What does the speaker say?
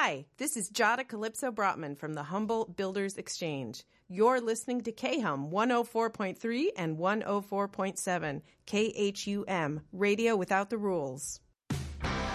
Hi, this is Jada Calypso Brotman from the Humble Builders Exchange. You're listening to KHUM 104.3 and 104.7, KHUM, Radio Without the Rules.